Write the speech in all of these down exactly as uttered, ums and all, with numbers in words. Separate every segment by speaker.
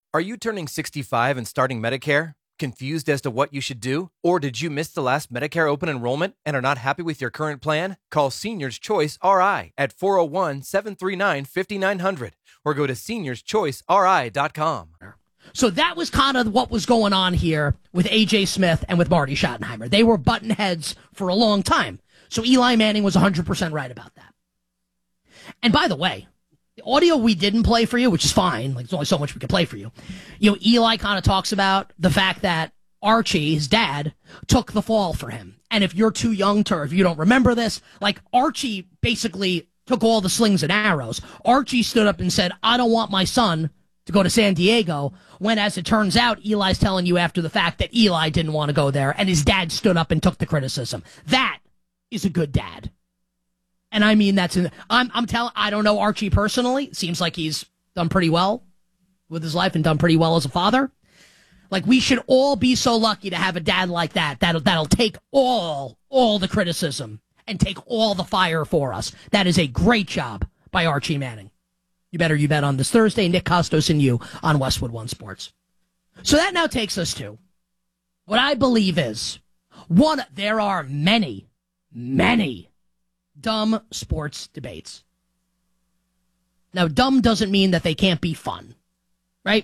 Speaker 1: Are you turning sixty-five and starting Medicare? Confused as to what you should do? Or did you miss the last Medicare open enrollment and are not happy with your current plan? Call Seniors Choice R I at four oh one, seven three nine, five nine zero zero or go to seniors choice r i dot com.
Speaker 2: So that was kind of what was going on here with A J Smith and with Marty Schottenheimer. They were button heads for a long time. So Eli Manning was one hundred percent right about that. And by the way, the audio we didn't play for you, which is fine, like there's only so much we can play for you. You know, Eli kind of talks about the fact that Archie, his dad, took the fall for him. And if you're too young to, or if you don't remember this, like Archie basically took all the slings and arrows. Archie stood up and said, I don't want my son to go to San Diego, when as it turns out, Eli's telling you after the fact that Eli didn't want to go there, and his dad stood up and took the criticism. That is a good dad. And I mean, that's, in, I'm, I'm telling, I don't know Archie personally. Seems like he's done pretty well with his life and done pretty well as a father. Like, we should all be so lucky to have a dad like that, that'll, that'll take all, all the criticism and take all the fire for us. That is a great job by Archie Manning. You better you bet on this Thursday. Nick Costos and you on Westwood One Sports. So that now takes us to what I believe is one, there are many, many dumb sports debates. Now, dumb doesn't mean that they can't be fun, right?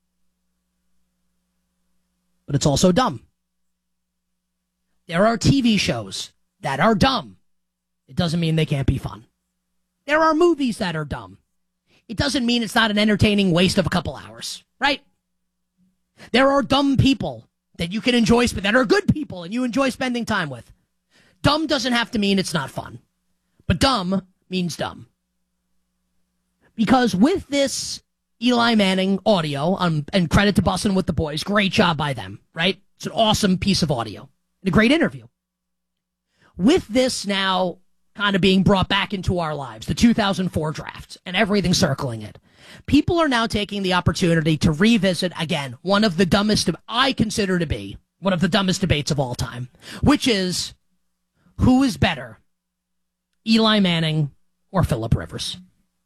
Speaker 2: But it's also dumb. There are T V shows that are dumb. It doesn't mean they can't be fun. There are movies that are dumb. It doesn't mean it's not an entertaining waste of a couple hours, right? There are dumb people that you can enjoy, that are good people and you enjoy spending time with. Dumb doesn't have to mean it's not fun. But dumb means dumb. Because with this Eli Manning audio, um, and credit to Bussin' with the Boys, great job by them, right? It's an awesome piece of audio and a great interview. With this now kind of being brought back into our lives, the two thousand four draft and everything circling it, people are now taking the opportunity to revisit, again, one of the dumbest, I consider to be one of the dumbest debates of all time, which is, who is better, Eli Manning or Phillip Rivers?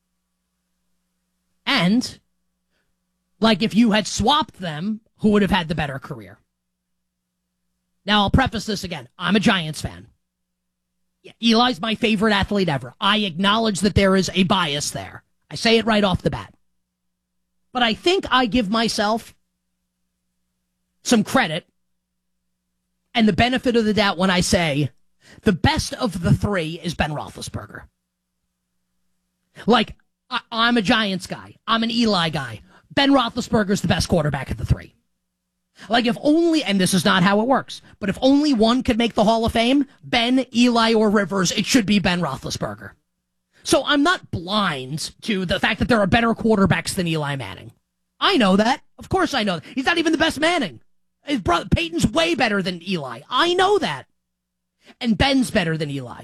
Speaker 2: And, like, if you had swapped them, who would have had the better career? Now, I'll preface this again. I'm a Giants fan. Yeah, Eli's my favorite athlete ever. I acknowledge that there is a bias there. I say it right off the bat. But I think I give myself some credit and the benefit of the doubt when I say the best of the three is Ben Roethlisberger. Like, I, I'm a Giants guy. I'm an Eli guy. Ben Roethlisberger's the best quarterback of the three. Like, if only, and this is not how it works, but if only one could make the Hall of Fame, Ben, Eli, or Rivers, it should be Ben Roethlisberger. So I'm not blind to the fact that there are better quarterbacks than Eli Manning. I know that. Of course I know that. He's not even the best Manning. His brother, Peyton's way better than Eli. I know that. And Ben's better than Eli.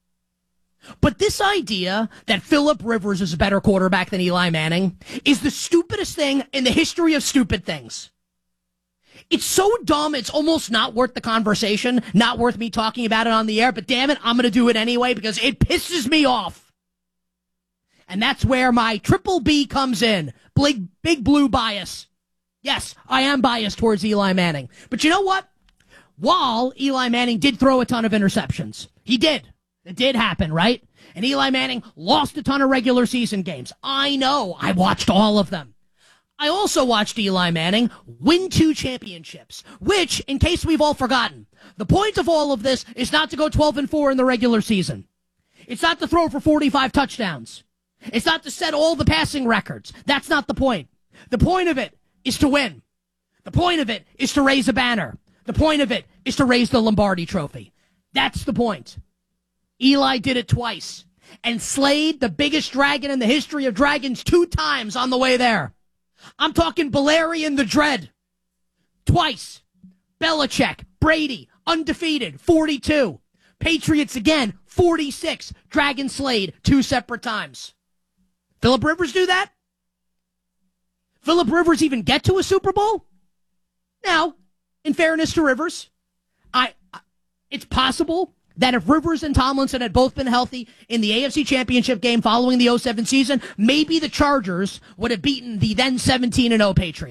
Speaker 2: But this idea that Phillip Rivers is a better quarterback than Eli Manning is the stupidest thing in the history of stupid things. It's so dumb, it's almost not worth the conversation, not worth me talking about it on the air, but damn it, I'm going to do it anyway because it pisses me off. And that's where my triple B comes in. Big, big blue bias. Yes, I am biased towards Eli Manning. But you know what? While Eli Manning did throw a ton of interceptions, he did. It did happen, right? And Eli Manning lost a ton of regular season games. I know. I watched all of them. I also watched Eli Manning win two championships, which, in case we've all forgotten, the point of all of this is not to go twelve and four in the regular season. It's not to throw for forty-five touchdowns. It's not to set all the passing records. That's not the point. The point of it is to win. The point of it is to raise a banner. The point of it is to raise the Lombardi Trophy. That's the point. Eli did it twice and slayed the biggest dragon in the history of dragons two times on the way there. I'm talking Balerion the Dread. Twice. Belichick, Brady, undefeated, forty-two. Patriots again, forty-six. Dragon slayed two separate times. Phillip Rivers do that? Phillip Rivers even get to a Super Bowl? Now, in fairness to Rivers, I, I it's possible that if Rivers and Tomlinson had both been healthy in the A F C Championship game following the oh seven season, maybe the Chargers would have beaten the then seventeen and oh Patriots.